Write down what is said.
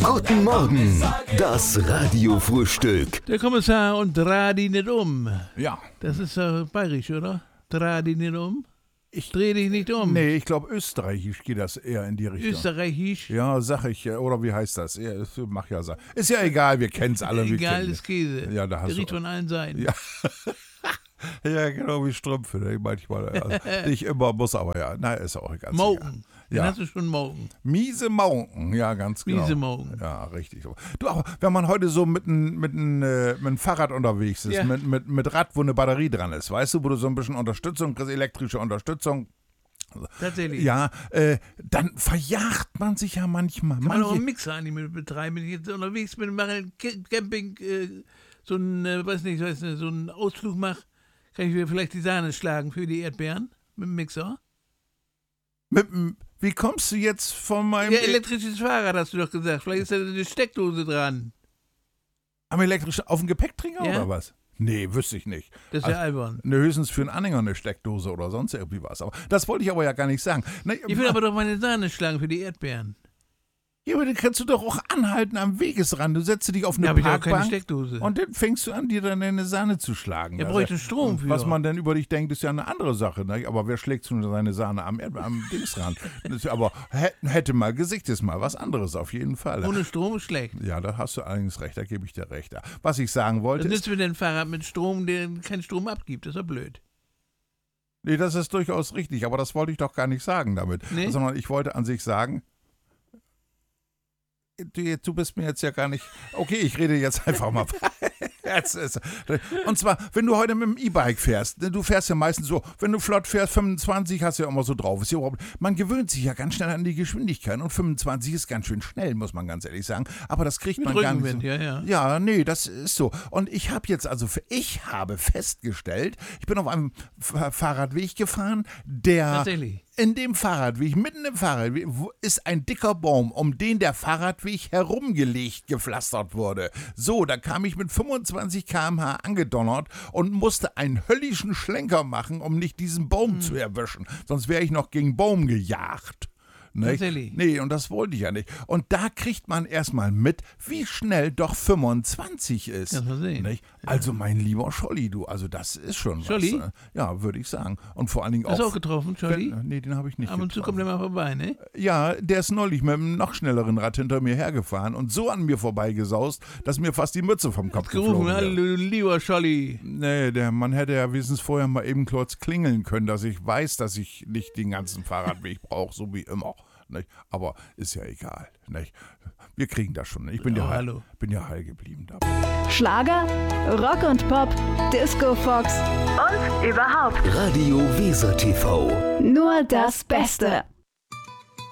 Guten Morgen, das Radiofrühstück. Der Kommissar und dreh dich nicht um. Ja. Das ist bayerisch, oder? Dreh dich nicht um. Ich dreh dich nicht um. Nee, ich glaube, österreichisch geht das eher in die Richtung. Österreichisch? Ja, sag ich. Oder wie heißt das? Ja, mach ja sagen. Ist ja egal, wir kennen's alle. Egal, das Käse. Ja, da hast der du. riecht von allen Seiten. Ja. Ja, genau wie Strümpfe. Ne? Manchmal. Also, nicht immer muss, aber ja. Na, ist auch ganz Moken. Den Ja. hast du schon Moken. Miese Mauken, ja, ganz genau. Miese Mauken. Ja, richtig. Du, auch wenn man heute so mit einem Fahrrad unterwegs ist, Ja. mit Rad, wo eine Batterie dran ist, weißt du, wo du so ein bisschen Unterstützung kriegst, elektrische Unterstützung. Tatsächlich. Ja, dann verjagt man sich ja manchmal. Kann man auch einen Mixer an die betreiben. Wenn ich jetzt unterwegs bin und mache ein Camping, so einen Ausflug mache, kann ich mir vielleicht die Sahne schlagen für die Erdbeeren mit dem Mixer. Wie kommst du jetzt von meinem... Ja, elektrisches Fahrrad hast du doch gesagt. Vielleicht ist da eine Steckdose dran. Am elektrischen, auf dem Gepäckträger Ja. oder was? Nee, wüsste ich nicht. Das ist ja albern. Ne, höchstens für einen Anhänger eine Steckdose oder sonst irgendwie was. Aber das wollte ich aber ja gar nicht sagen. Ne, Ich will aber doch meine Sahne schlagen für die Erdbeeren. ja, aber dann kannst du doch auch anhalten am Wegesrand. Du setzt dich auf eine Da habe ich auch keine Parkbank Steckdose. und dann fängst du an, dir dann deine Sahne zu schlagen. Er bräuchte Strom für. Was man denn über dich denkt, ist ja eine andere Sache. Ne? Aber wer schlägt so seine Sahne am Dingsrand? Das ist, aber hätte mal Gesicht, ist mal was anderes auf jeden Fall. Ohne Strom ist schlecht. Ja, da hast du allerdings recht, da gebe ich dir recht. Was ich sagen Was wollte nützt mir denn ein Fahrrad mit Strom, der keinen Strom abgibt? Das ist ja blöd. nee, das ist durchaus richtig, aber das wollte ich doch gar nicht sagen damit. Nee? Sondern ich wollte an sich sagen, du bist mir jetzt ja gar nicht... Okay, ich rede jetzt einfach mal. Und zwar, wenn du heute mit dem E-Bike fährst, du fährst ja meistens so, wenn du flott fährst, 25 hast du ja immer so drauf. Ist ja überhaupt, man gewöhnt sich ja ganz schnell an die Geschwindigkeit und 25 ist ganz schön schnell, muss man ganz ehrlich sagen. Aber das kriegt Mit man gar nicht so. Rückenwind, ja. Ja, nee, das ist so. Und ich habe festgestellt, ich bin auf einem Fahrradweg gefahren, der... Tatsächlich. In dem Fahrradweg, mitten im Fahrradweg, ist ein dicker Baum, um den der Fahrradweg herumgelegt, gepflastert wurde. So, da kam ich mit 25 km/h angedonnert und musste einen höllischen Schlenker machen, um nicht diesen Baum zu erwischen. Sonst wäre ich noch gegen Baum gejagt. Nicht? Tatsächlich. Nee, und das wollte ich ja nicht. Und da kriegt man erstmal mit, wie schnell doch 25 ist. Das mal sehen. Nicht? Also mein lieber Scholli, du, also das ist schon Scholli? was. Ja, würde ich sagen. Und vor allen Dingen Hast du auch... auch getroffen, Charlie? Nee, den habe ich nicht Ab und zu kommt getroffen. er mal vorbei, ne? Ja, der ist neulich mit einem noch schnelleren Rad hinter mir hergefahren und so an mir vorbeigesaust, dass mir fast die Mütze vom Kopf geflogen Gerufen, wäre. hallo, lieber Scholli. Nee, der Mann hätte ja wenigstens vorher mal eben kurz klingeln können, dass ich weiß, dass ich nicht den ganzen Fahrradweg brauche, so wie immer. Nicht? Aber ist ja egal. Nicht? Wir kriegen das schon. Ich bin ja hallo. heil geblieben dabei. Schlager, Rock und Pop, Disco Fox und überhaupt Radio Weser TV. nur das Beste.